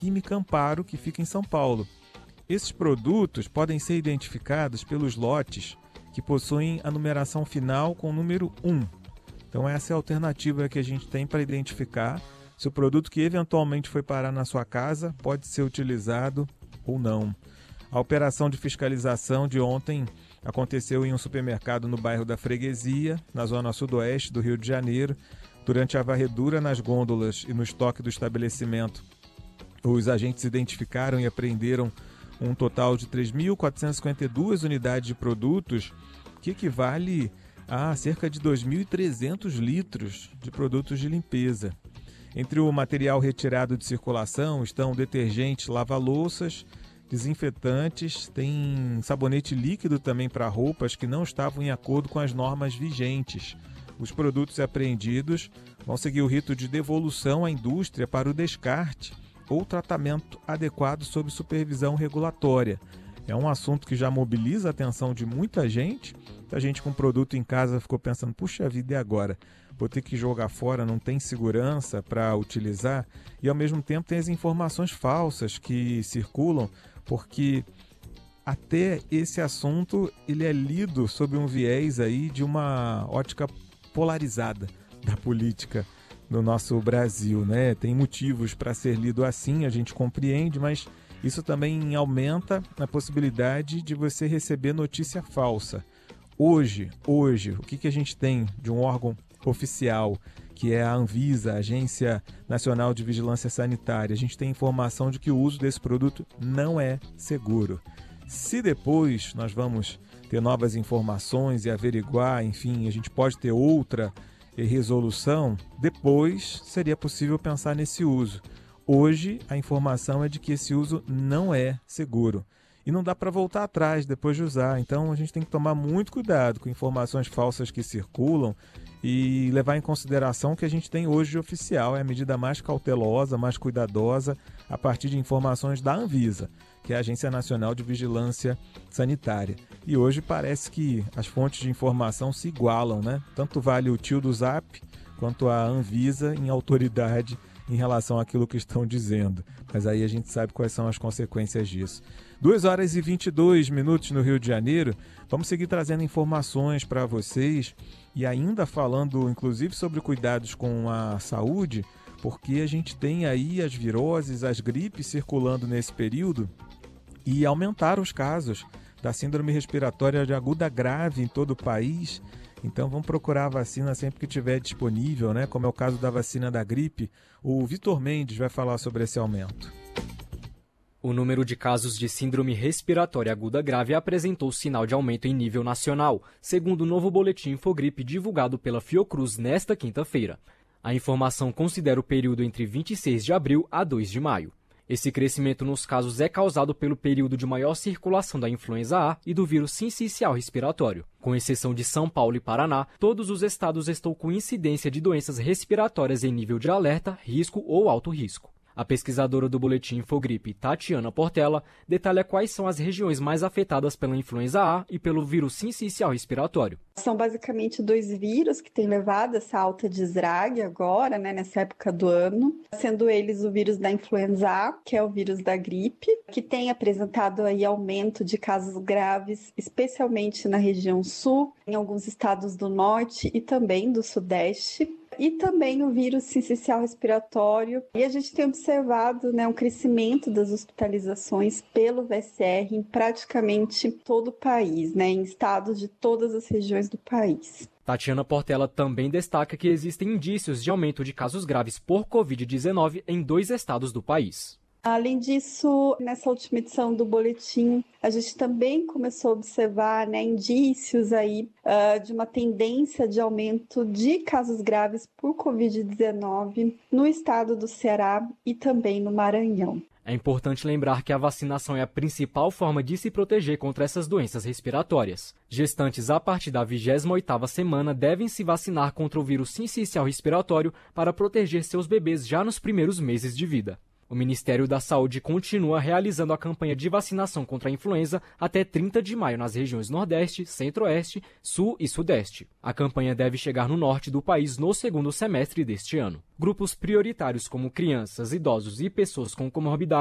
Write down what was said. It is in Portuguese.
Química Amparo, que fica em São Paulo. Esses produtos podem ser identificados pelos lotes que possuem a numeração final com o número 1. Então essa é a alternativa que a gente tem para identificar se o produto que eventualmente foi parar na sua casa pode ser utilizado ou não. A operação de fiscalização de ontem aconteceu em um supermercado no bairro da Freguesia, na zona sudoeste do Rio de Janeiro. Durante a varredura nas gôndolas e no estoque do estabelecimento, os agentes identificaram e apreenderam um total de 3.452 unidades de produtos, que equivale a cerca de 2.300 litros de produtos de limpeza. Entre o material retirado de circulação estão detergentes, lava-louças, desinfetantes, tem sabonete líquido também para roupas que não estavam em acordo com as normas vigentes. Os produtos apreendidos vão seguir o rito de devolução à indústria para o descarte ou tratamento adequado sob supervisão regulatória. É um assunto que já mobiliza a atenção de muita gente. A gente com produto em casa ficou pensando, puxa vida, e agora? Vou ter que jogar fora, não tem segurança para utilizar? E ao mesmo tempo tem as informações falsas que circulam, porque até esse assunto ele é lido sob um viés aí de uma ótica polarizada da política no nosso Brasil, né? Tem motivos para ser lido assim, a gente compreende, mas isso também aumenta a possibilidade de você receber notícia falsa. Hoje, o que a gente tem de um órgão oficial, que é a Anvisa, a Agência Nacional de Vigilância Sanitária? A gente tem informação de que o uso desse produto não é seguro. Se depois nós vamos ter novas informações e averiguar, enfim, a gente pode ter outra resolução, depois seria possível pensar nesse uso. Hoje, a informação é de que esse uso não é seguro. E não dá para voltar atrás depois de usar. Então, a gente tem que tomar muito cuidado com informações falsas que circulam e levar em consideração o que a gente tem hoje de oficial. É a medida mais cautelosa, mais cuidadosa, a partir de informações da Anvisa, que é a Agência Nacional de Vigilância Sanitária. E hoje parece que as fontes de informação se igualam, né? Tanto vale o tio do Zap quanto a Anvisa em autoridade em relação àquilo que estão dizendo. Mas aí a gente sabe quais são as consequências disso. 2h22 no Rio de Janeiro. Vamos seguir trazendo informações para vocês e ainda falando, inclusive, sobre cuidados com a saúde, porque a gente tem aí as viroses, as gripes circulando nesse período e aumentaram os casos da síndrome respiratória aguda grave em todo o país. Então vamos procurar a vacina sempre que estiver disponível, né? Como é o caso da vacina da gripe. O Vitor Mendes vai falar sobre esse aumento. O número de casos de síndrome respiratória aguda grave apresentou sinal de aumento em nível nacional, segundo o novo boletim Infogripe divulgado pela Fiocruz nesta quinta-feira. A informação considera o período entre 26 de abril a 2 de maio. Esse crescimento nos casos é causado pelo período de maior circulação da influenza A e do vírus sincicial respiratório. Com exceção de São Paulo e Paraná, todos os estados estão com incidência de doenças respiratórias em nível de alerta, risco ou alto risco. A pesquisadora do boletim Infogripe, Tatiana Portela, detalha quais são as regiões mais afetadas pela influenza A e pelo vírus sincicial respiratório. São basicamente dois vírus que têm levado essa alta de esrague agora, nessa época do ano, sendo eles o vírus da influenza A, que é o vírus da gripe, que tem apresentado aí aumento de casos graves, especialmente na região sul, em alguns estados do norte e também do sudeste. E também o vírus sincicial respiratório. E a gente tem observado um crescimento das hospitalizações pelo VSR em praticamente todo o país, em estados de todas as regiões do país. Tatiana Portela também destaca que existem indícios de aumento de casos graves por Covid-19 em 2 estados do país. Além disso, nessa última edição do boletim, a gente também começou a observar indícios aí de uma tendência de aumento de casos graves por Covid-19 no estado do Ceará e também no Maranhão. É importante lembrar que a vacinação é a principal forma de se proteger contra essas doenças respiratórias. Gestantes a partir da 28ª semana devem se vacinar contra o vírus sincicial respiratório para proteger seus bebês já nos primeiros meses de vida. O Ministério da Saúde continua realizando a campanha de vacinação contra a influenza até 30 de maio nas regiões Nordeste, Centro-Oeste, Sul e Sudeste. A campanha deve chegar no norte do país no segundo semestre deste ano. Grupos prioritários como crianças, idosos e pessoas com comorbidades